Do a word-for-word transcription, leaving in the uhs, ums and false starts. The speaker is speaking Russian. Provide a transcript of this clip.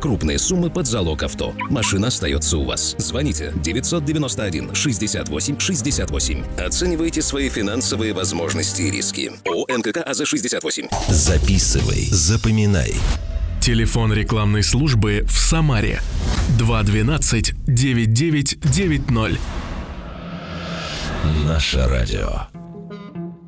крупные суммы под залог авто. Машина остается у вас. Звоните девятьсот девяносто один шестьдесят восемь шестьдесят восемь. Оценивайте свои финансовые возможности и риски. ООО эн ка ка а зэ шестьдесят восемь. Записывай, запоминай. Телефон рекламной службы в Самаре два двенадцать девять девять девять ноль. Наше радио.